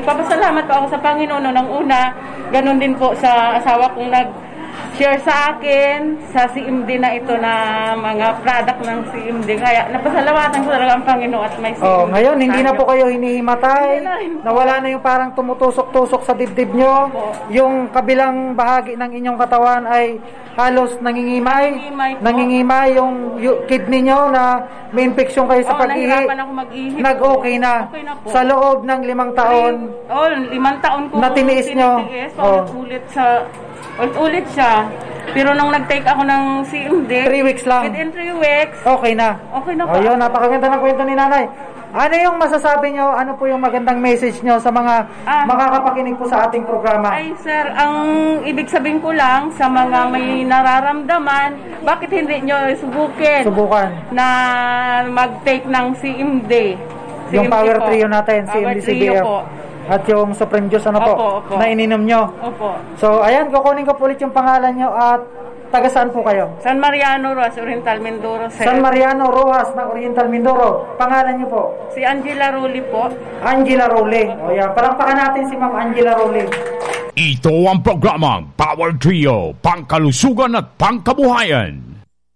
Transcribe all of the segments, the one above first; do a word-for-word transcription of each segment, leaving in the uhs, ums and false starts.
Papasalamat po ako sa Panginoon ng una. Ganon din po sa asawa kong nag-share sa akin sa C M D na ito na mga product ng C M D. Kaya napasalamatan ko talaga ang Panginoon at may C M D. Oh, ngayon hindi na po kayo hinihimatay. Na Nawala na yung parang tumutusok-tusok sa dibdib nyo. Opo. Yung kabilang bahagi ng inyong katawan ay halos nangingimay. Nangingimay po. Nangingimay yung, yung kidney nyo na may infeksyon kayo sa Oo, pag-ihi. nahirapan ako mag-ihi. Nag-okay na. Okay na po. Sa loob ng limang taon. Oh, limang taon ko Na tiniis nyo. tinitiis. Oh. Ulit sa ulit siya. Pero nung nag-take ako ng C M D, Three weeks lang. within three weeks, Okay na. okay na O po. yun, napakaganda ng kwento ni nanay. Ano yung masasabi nyo? Ano po yung magandang message nyo sa mga Ah. makakapakinig po sa ating programa? Ay sir, ang ibig sabihin ko lang sa mga may nararamdaman, bakit hindi nyo subukin Subukan. na mag-take ng C M D? Yung C M D Power po. Trio natin, C M Power D C B Trio F. po. At yung Supreme Juice, ano po, Opo, opo. na ininom nyo. Opo. So, ayan, kukunin ko po ulit yung pangalan nyo at taga saan po kayo? San Mariano, Roas, Oriental, Mindoro, sir. San Mariano Rojas ng Oriental Mindoro. Pangalan nyo po? Si Angela Rulli po. Angela Role. O yan, palakpakan natin si Ma'am Angela Role. Ito ang programang Power Trio, pangkalusugan at pangkabuhayan.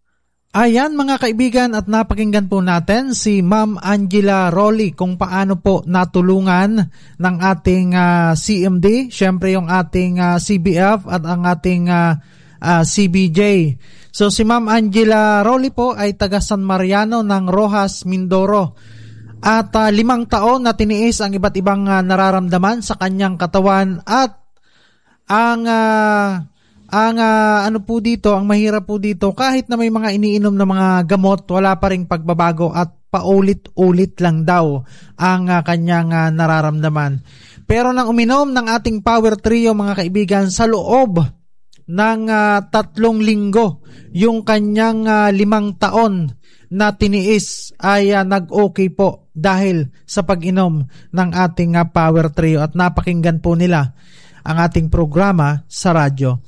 Ayan mga kaibigan, at napakinggan po natin si Ma'am Angela Role kung paano po natulungan ng ating uh, C M D, syempre yung ating uh, C B F at ang ating uh, uh, C B J. So si Ma'am Angela Role po ay taga San Mariano ng Rojas, Mindoro. At uh, limang taon na tiniis ang iba't ibang uh, nararamdaman sa kanyang katawan, at ang uh, ang uh, ano po dito, ang mahirap po dito, kahit na may mga iniinom na mga gamot, wala pa ring pagbabago at paulit-ulit lang daw ang uh, kanyang uh, nararamdaman. Pero nang uminom ng ating Power Trio mga kaibigan, sa loob ng uh, tatlong linggo, yung kanyang uh, limang taon na tiniis ay uh, nag-okay po dahil sa pag-inom ng ating uh, Power Trio, at napakinggan po nila ang ating programa sa radyo.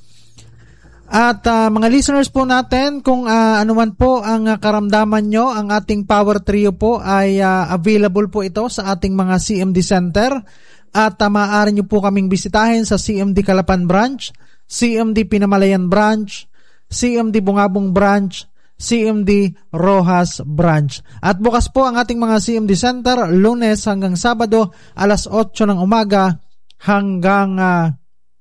At uh, mga listeners po natin, kung uh, anuman po ang uh, karamdaman nyo, ang ating Power Trio po ay uh, available po ito sa ating mga C M D Center, at uh, maaari nyo po kaming bisitahin sa C M D Calapan Branch, C M D Pinamalayan Branch, C M D Bungabong Branch, C M D Rojas Branch. At bukas po ang ating mga C M D Center Lunes hanggang Sabado alas otso ng umaga hanggang uh,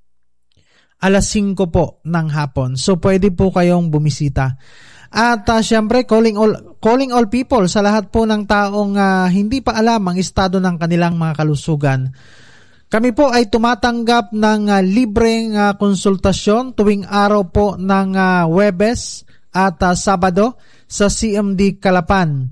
alas singko po ng hapon. So pwede po kayong bumisita. At uh, syempre calling all calling all people, sa lahat po ng taong uh, hindi pa alam ang estado ng kanilang mga kalusugan. Kami po ay tumatanggap ng uh, libreng uh, konsultasyon tuwing araw po ng uh, Huwebes at uh, Sabado sa C M D Calapan.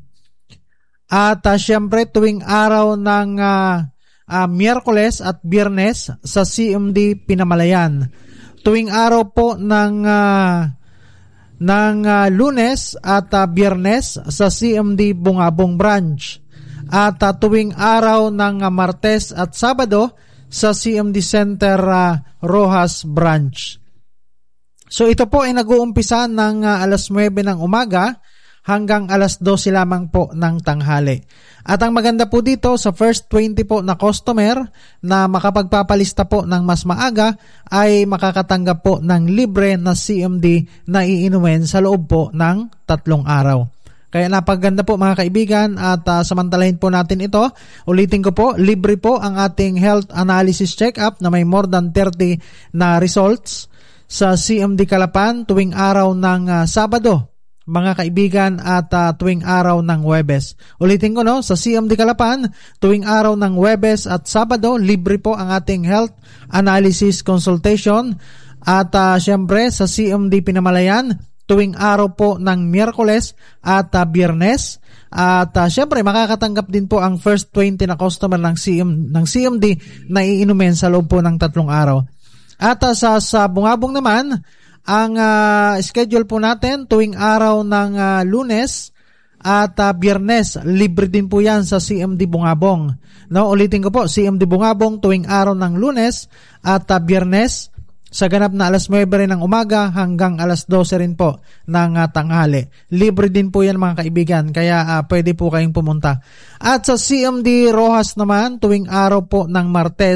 At uh, syempre tuwing araw ng uh, uh, Miyerkules at Biyernes sa C M D Pinamalayan. Tuwing araw po ng uh, ng uh, Lunes at uh, Biyernes sa C M D Bungabong Branch. At uh, tuwing araw ng uh, Martes at Sabado sa C M D Center uh, Rojas Branch. So ito po ay nag-uumpisa ng uh, alas nuwebe ng umaga hanggang alas dose lamang po ng tanghali. At ang maganda po dito, sa first twenty po na customer na makapagpapalista po ng mas maaga ay makakatanggap po ng libre na C M D na iinumin sa loob po ng tatlong araw. Kaya napaganda po mga kaibigan, at uh, samantalahin po natin ito. Ulitin ko po, libre po ang ating health analysis check-up na may more than thirty na results sa C M D Calapan tuwing araw ng uh, Sabado, mga kaibigan, at uh, tuwing araw ng Huwebes. Ulitin ko no, sa C M D Calapan, tuwing araw ng Huwebes at Sabado, libre po ang ating health analysis consultation. At uh, syempre sa C M D Pinamalayan, tuwing araw po ng Miyerkules at uh, Biyernes. At uh, syempre makakatanggap din po ang first twenty na customer ng C M, ng C M D na iinumin sa loob po ng tatlong araw. At uh, sa, sa Bungabong naman, ang uh, schedule po natin tuwing araw ng uh, Lunes at uh, Biyernes, libre din po yan sa C M D Bungabong. No, ulitin ko po, C M D Bungabong tuwing araw ng Lunes at uh, Biyernes sa ganap na alas nuwebe rin ng umaga hanggang alas dose rin po ng uh, tanghali. Libre din po yan mga kaibigan, kaya uh, pwede po kayong pumunta. At sa C M D Rojas naman, tuwing araw po ng Martes